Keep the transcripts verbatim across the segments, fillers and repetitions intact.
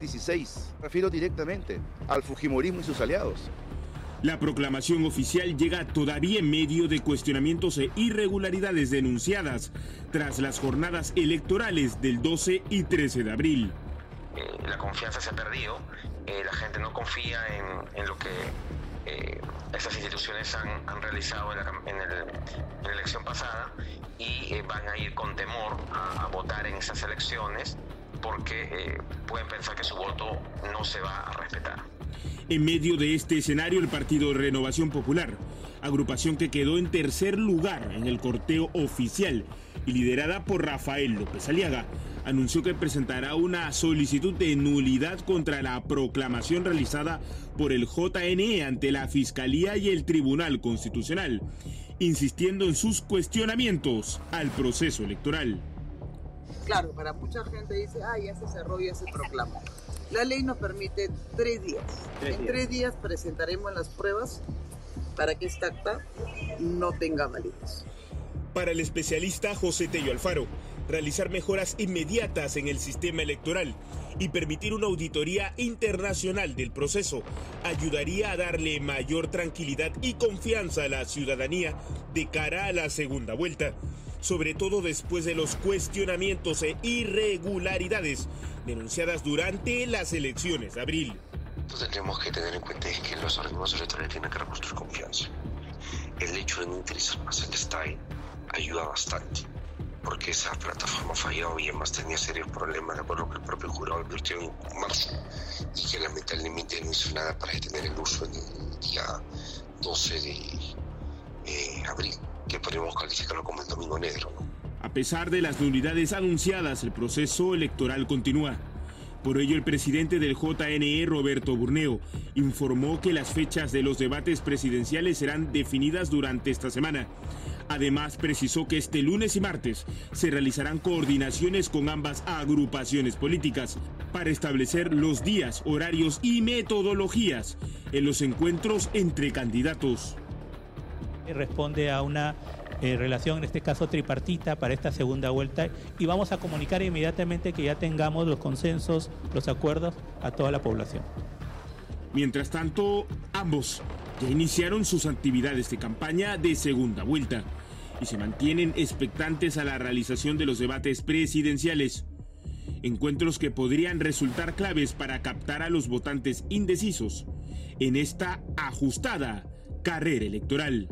dieciséis. Me refiero directamente al fujimorismo y sus aliados. La proclamación oficial llega todavía en medio de cuestionamientos e irregularidades denunciadas tras las jornadas electorales del doce y trece de abril. Eh, la confianza se ha perdido, eh, la gente no confía en, en lo que eh, estas instituciones han, han realizado en la, en, el, en la elección pasada y eh, van a ir con temor a, a votar en esas elecciones porque eh, pueden pensar que su voto no se va a respetar. En medio de este escenario, el Partido Renovación Popular, agrupación que quedó en tercer lugar en el corteo oficial y liderada por Rafael López Aliaga, anunció que presentará una solicitud de nulidad contra la proclamación realizada por el J N E ante la Fiscalía y el Tribunal Constitucional, insistiendo en sus cuestionamientos al proceso electoral. Claro, para mucha gente dice, ah, ya se cerró, ya se proclamó. La ley nos permite tres días. Tres en días. tres días presentaremos las pruebas para que esta acta no tenga validez. Para el especialista José Tello Alfaro, realizar mejoras inmediatas en el sistema electoral y permitir una auditoría internacional del proceso ayudaría a darle mayor tranquilidad y confianza a la ciudadanía de cara a la segunda vuelta, sobre todo después de los cuestionamientos e irregularidades denunciadas durante las elecciones de abril. Entonces tenemos que tener en cuenta que los organismos electorales tienen que reconstruir confianza. El hecho de no utilizar más el S T A I ayuda bastante, porque esa plataforma falló y además tenía serios problemas, de acuerdo que el propio jurado advirtió en marzo y que lamentablemente no hizo nada para detener el uso en el día doce de eh, abril, que podríamos calificarlo como el domingo negro, ¿no? A pesar de las nulidades anunciadas, el proceso electoral continúa. Por ello, el presidente del J N E, Roberto Burneo, informó que las fechas de los debates presidenciales serán definidas durante esta semana. Además, precisó que este lunes y martes se realizarán coordinaciones con ambas agrupaciones políticas para establecer los días, horarios y metodologías en los encuentros entre candidatos. Responde a una eh, relación, en este caso tripartita, para esta segunda vuelta, y vamos a comunicar inmediatamente que ya tengamos los consensos, los acuerdos a toda la población. Mientras tanto, ambos ya iniciaron sus actividades de campaña de segunda vuelta y se mantienen expectantes a la realización de los debates presidenciales, encuentros que podrían resultar claves para captar a los votantes indecisos en esta ajustada carrera electoral.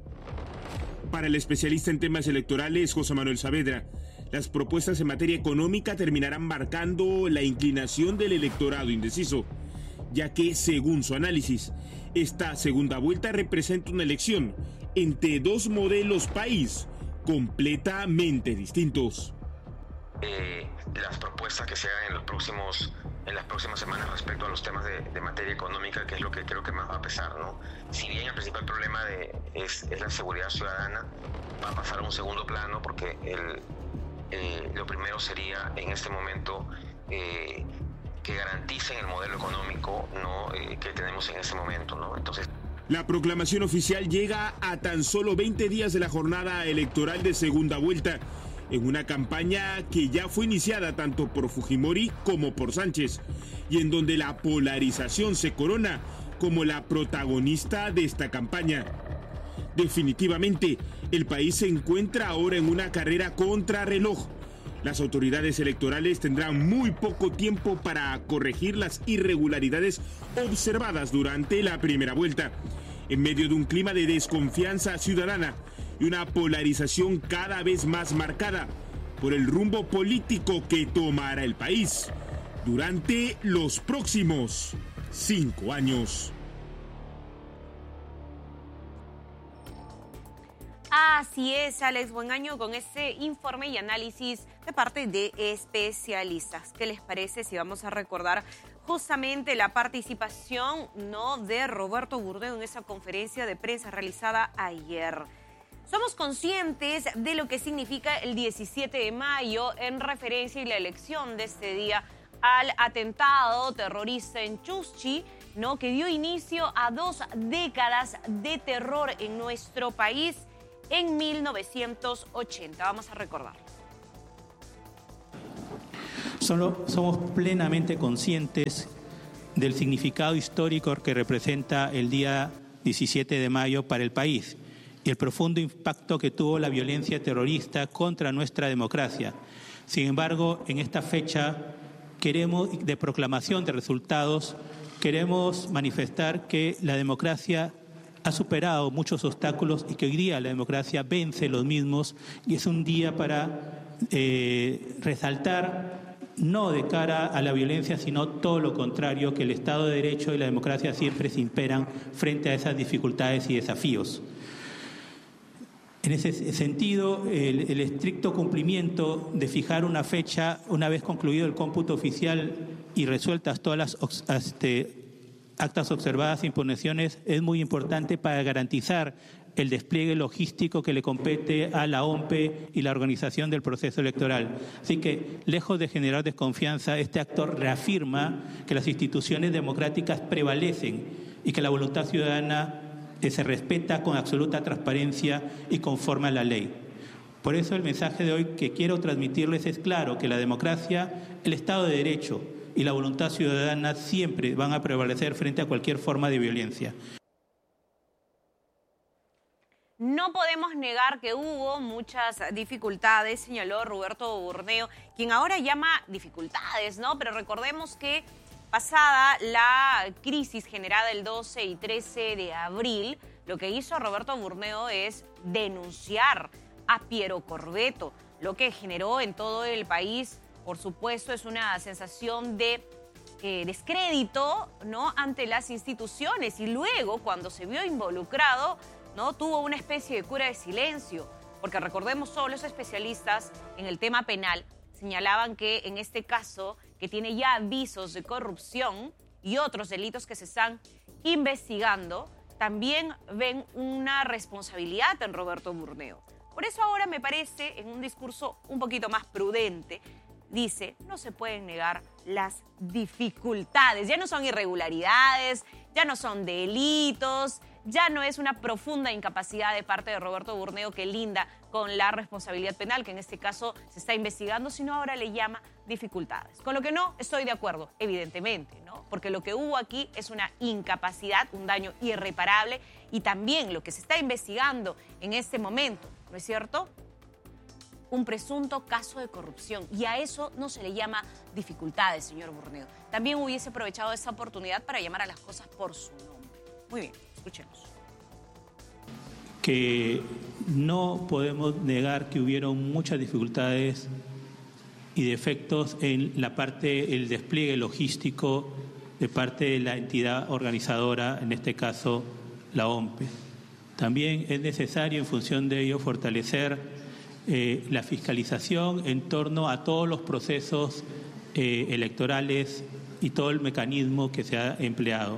Para el especialista en temas electorales, José Manuel Saavedra, las propuestas en materia económica terminarán marcando la inclinación del electorado indeciso, ya que, según su análisis, esta segunda vuelta representa una elección entre dos modelos país completamente distintos. Eh, las propuestas que se hagan en los próximos en las próximas semanas respecto a los temas de, de materia económica, que es lo que creo que más va a pesar, ¿no? Si bien el principal problema de, es, es la seguridad ciudadana, va a pasar a un segundo plano porque el, eh, lo primero sería en este momento eh, que garanticen el modelo económico, ¿no? eh, que tenemos en este momento, ¿no? Entonces, la proclamación oficial llega a tan solo veinte días de la jornada electoral de segunda vuelta, en una campaña que ya fue iniciada tanto por Fujimori como por Sánchez, y en donde la polarización se corona como la protagonista de esta campaña. Definitivamente, el país se encuentra ahora en una carrera contrarreloj. Las autoridades electorales tendrán muy poco tiempo para corregir las irregularidades observadas durante la primera vuelta, en medio de un clima de desconfianza ciudadana y una polarización cada vez más marcada por el rumbo político que tomará el país durante los próximos cinco años. Así es, Alex, buen año con ese informe y análisis de parte de especialistas. ¿Qué les parece si vamos a recordar justamente la participación, ¿no?, de Roberto Burneo en esa conferencia de prensa realizada ayer? Somos conscientes de lo que significa el diecisiete de mayo en referencia a la elección de este día al atentado terrorista en Chuschi, ¿no?, que dio inicio a dos décadas de terror en nuestro país en mil novecientos ochenta. Vamos a recordar. Solo somos plenamente conscientes del significado histórico que representa el día diecisiete de mayo para el país y el profundo impacto que tuvo la violencia terrorista contra nuestra democracia. Sin embargo, en esta fecha queremos, de proclamación de resultados, queremos manifestar que la democracia ha superado muchos obstáculos y que hoy día la democracia vence los mismos, y es un día para eh, resaltar, no de cara a la violencia, sino todo lo contrario, que el Estado de Derecho y la democracia siempre se imperan frente a esas dificultades y desafíos. En ese sentido, el, el estricto cumplimiento de fijar una fecha, una vez concluido el cómputo oficial y resueltas todas las este, actas observadas e impugnaciones, es muy importante para garantizar el despliegue logístico que le compete a la O M P E y la organización del proceso electoral. Así que, lejos de generar desconfianza, este acto reafirma que las instituciones democráticas prevalecen y que la voluntad ciudadana se respeta con absoluta transparencia y conforme a la ley. Por eso el mensaje de hoy que quiero transmitirles es claro, que la democracia, el Estado de Derecho y la voluntad ciudadana siempre van a prevalecer frente a cualquier forma de violencia. No podemos negar que hubo muchas dificultades, señaló Roberto Burneo, quien ahora llama dificultades, ¿no? Pero recordemos que pasada la crisis generada el doce y trece de abril, lo que hizo Roberto Burneo es denunciar a Piero Corvetto, lo que generó en todo el país, por supuesto, es una sensación de eh, descrédito, ¿no?, ante las instituciones, y luego, cuando se vio involucrado, ¿no?, tuvo una especie de cura de silencio, porque recordemos, solo los especialistas en el tema penal señalaban que en este caso, que tiene ya avisos de corrupción y otros delitos que se están investigando, también ven una responsabilidad en Roberto Burneo. Por eso ahora me parece, en un discurso un poquito más prudente, dice, no se pueden negar las dificultades. Ya no son irregularidades, ya no son delitos, ya no es una profunda incapacidad de parte de Roberto Burneo que linda con la responsabilidad penal, que en este caso se está investigando, sino ahora le llama dificultades. Con lo que no estoy de acuerdo, evidentemente, ¿no? Porque lo que hubo aquí es una incapacidad, un daño irreparable, y también lo que se está investigando en este momento, ¿no es cierto?, un presunto caso de corrupción, y a eso no se le llama dificultades, señor Burneo. También hubiese aprovechado esa oportunidad para llamar a las cosas por su nombre. Muy bien, escuchemos. Que no podemos negar que hubieron muchas dificultades y defectos en la parte, el despliegue logístico de parte de la entidad organizadora, en este caso la O M P E. También es necesario, en función de ello, fortalecer Eh, la fiscalización en torno a todos los procesos eh, electorales y todo el mecanismo que se ha empleado.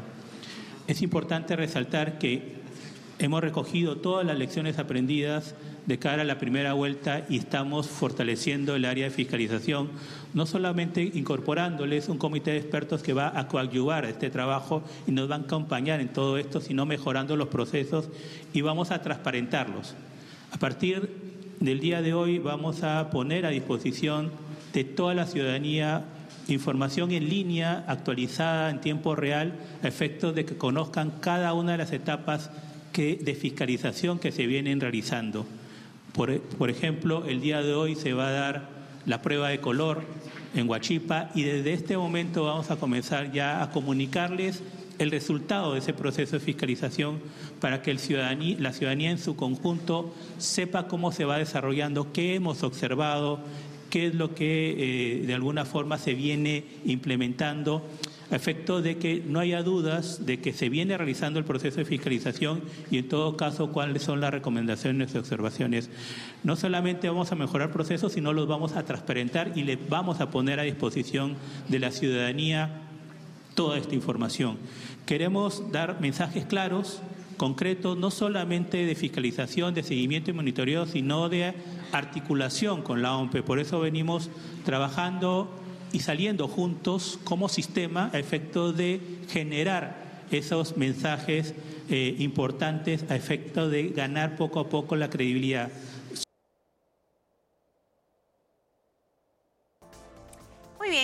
Es importante resaltar que hemos recogido todas las lecciones aprendidas de cara a la primera vuelta y estamos fortaleciendo el área de fiscalización, no solamente incorporándoles un comité de expertos que va a coadyuvar este trabajo y nos va a acompañar en todo esto, sino mejorando los procesos y vamos a transparentarlos. A partir del día de hoy vamos a poner a disposición de toda la ciudadanía información en línea, actualizada en tiempo real, a efectos de que conozcan cada una de las etapas que, de fiscalización que se vienen realizando. Por, por ejemplo, el día de hoy se va a dar la prueba de color en Huachipa y desde este momento vamos a comenzar ya a comunicarles el resultado de ese proceso de fiscalización para que el ciudadanía, la ciudadanía en su conjunto sepa cómo se va desarrollando, qué hemos observado, qué es lo que eh, de alguna forma se viene implementando, a efecto de que no haya dudas de que se viene realizando el proceso de fiscalización y en todo caso cuáles son las recomendaciones y observaciones. No solamente vamos a mejorar procesos, sino los vamos a transparentar y les vamos a poner a disposición de la ciudadanía toda esta información. Queremos dar mensajes claros, concretos, no solamente de fiscalización, de seguimiento y monitoreo, sino de articulación con la O M P E. Por eso venimos trabajando y saliendo juntos como sistema a efecto de generar esos mensajes eh, importantes, a efecto de ganar poco a poco la credibilidad. Muy bien.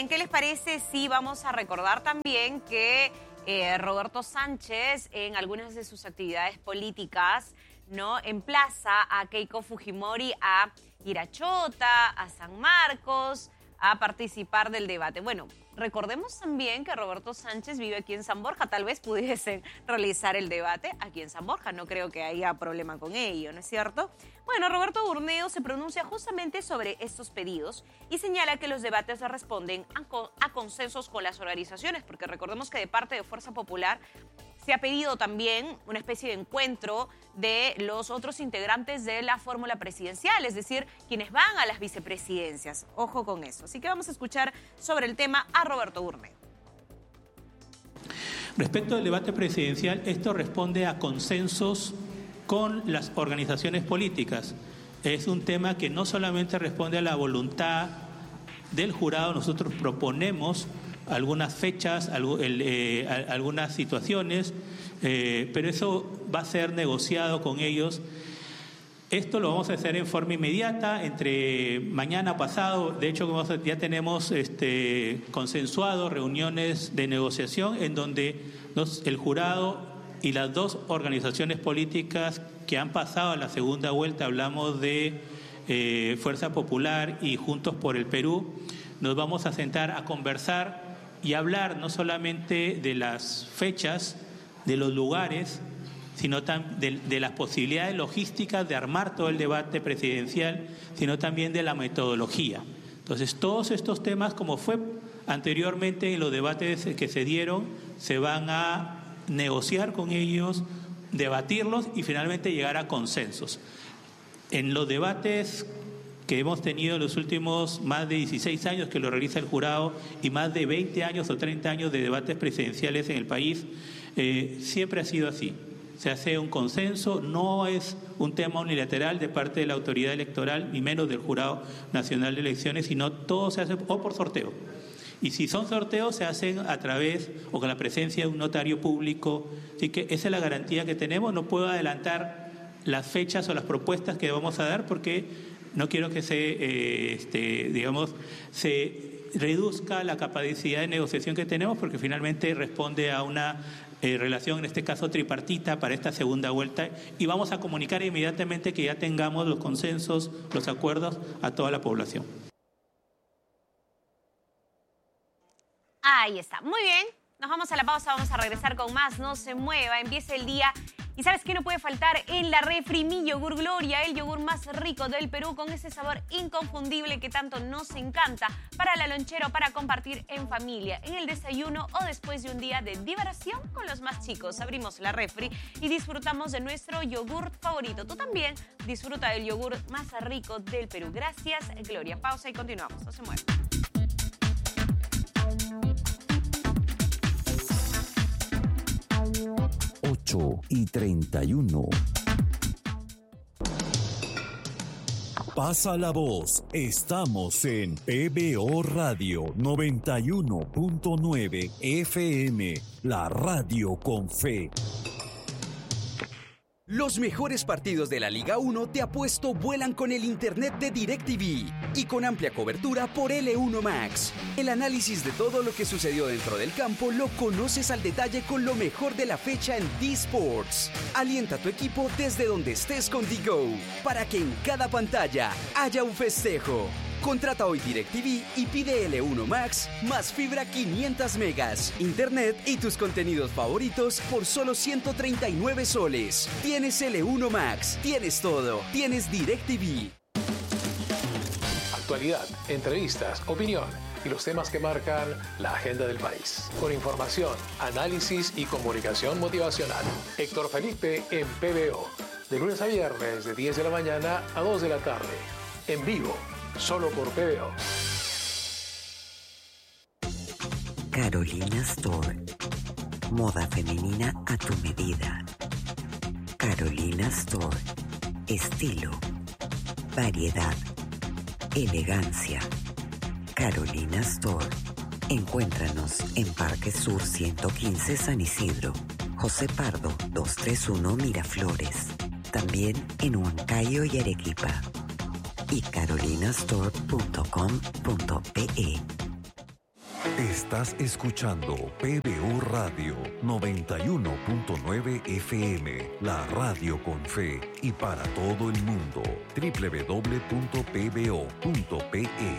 bien, ¿qué les parece si vamos a recordar también que eh, Roberto Sánchez en algunas de sus actividades políticas, ¿no?, emplaza a Keiko Fujimori a ir a Chota, a San Marcos, a participar del debate? Bueno, recordemos también que Roberto Sánchez vive aquí en San Borja. Tal vez pudiesen realizar el debate aquí en San Borja. No creo que haya problema con ello, ¿no es cierto? Bueno, Roberto Burneo se pronuncia justamente sobre estos pedidos y señala que los debates responden a, con, a consensos con las organizaciones, porque recordemos que de parte de Fuerza Popular se ha pedido también una especie de encuentro de los otros integrantes de la fórmula presidencial, es decir, quienes van a las vicepresidencias. Ojo con eso. Así que vamos a escuchar sobre el tema a Roberto Burneo. Respecto al debate presidencial, esto responde a consensos con las organizaciones políticas. Es un tema que no solamente responde a la voluntad del jurado. Nosotros proponemos algunas fechas, eh, algunas situaciones, eh, pero eso va a ser negociado con ellos. Esto lo vamos a hacer en forma inmediata, entre mañana pasado. De hecho, ya tenemos este, consensuado reuniones de negociación en donde los, el jurado y las dos organizaciones políticas que han pasado a la segunda vuelta, hablamos de eh, Fuerza Popular y Juntos por el Perú, nos vamos a sentar a conversar y hablar no solamente de las fechas, de los lugares, sino también de, de las posibilidades logísticas de armar todo el debate presidencial, sino también de la metodología. Entonces, todos estos temas, como fue anteriormente en los debates que se dieron, se van a negociar con ellos, debatirlos y finalmente llegar a consensos. En los debates que hemos tenido en los últimos más de dieciséis años que lo realiza el jurado y más de veinte años o treinta años de debates presidenciales en el país, eh, siempre ha sido así. Se hace un consenso, no es un tema unilateral de parte de la autoridad electoral, ni menos del Jurado Nacional de Elecciones, sino todo se hace o por sorteo. Y si son sorteos, se hacen a través o con la presencia de un notario público. Así que esa es la garantía que tenemos. No puedo adelantar las fechas o las propuestas que vamos a dar porque no quiero que se, eh, este, digamos, se reduzca la capacidad de negociación que tenemos, porque finalmente responde a una eh, relación, en este caso tripartita, para esta segunda vuelta, y vamos a comunicar inmediatamente que ya tengamos los consensos, los acuerdos a toda la población. Ahí está, muy bien. Nos vamos a la pausa, vamos a regresar con más. No se mueva, empieza el día. ¿Y sabes qué no puede faltar en la refri? Mi yogur Gloria, el yogur más rico del Perú, con ese sabor inconfundible que tanto nos encanta para la lonchera o para compartir en familia, en el desayuno o después de un día de diversión con los más chicos. Abrimos la refri y disfrutamos de nuestro yogur favorito. Tú también disfruta del yogur más rico del Perú. Gracias, Gloria. Pausa y continuamos. No se mueva. ocho y treinta y uno. Pasa la voz. Estamos en P B O Radio noventa y uno punto nueve F M, la radio con fe. Los mejores partidos de la Liga uno de Apuesto vuelan con el internet de DirecTV y con amplia cobertura por L uno Max. El análisis de todo lo que sucedió dentro del campo lo conoces al detalle con lo mejor de la fecha en D-Sports. Alienta a tu equipo desde donde estés con D-Go para que en cada pantalla haya un festejo. Contrata hoy DirecTV y pide L uno Max más fibra quinientos megas, internet y tus contenidos favoritos por solo ciento treinta y nueve soles. Tienes L uno Max, tienes todo, tienes DirecTV. Actualidad, entrevistas, opinión y los temas que marcan la agenda del país. Con información, análisis y comunicación motivacional. Héctor Felipe en P B O. De lunes a viernes de diez de la mañana a dos de la tarde. En vivo. Solo por P B O. Carolina Store. Moda femenina a tu medida. Carolina Store. Estilo. Variedad. Elegancia. Carolina Store. Encuéntranos en Parque Sur ciento quince San Isidro. José Pardo doscientos treinta y uno Miraflores. También en Huancayo y Arequipa. Y carolinastore punto com punto pe. Estás escuchando P B O Radio noventa y uno punto nueve F M, la radio con fe y para todo el mundo. doble u doble u doble u punto p b o punto p e.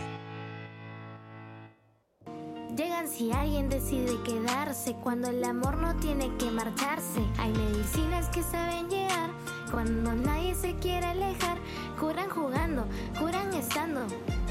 Llegan si alguien decide quedarse, cuando el amor no tiene que marcharse. Hay medicinas que saben llegar cuando nadie se quiere alejar. Curan jugando, curan estando.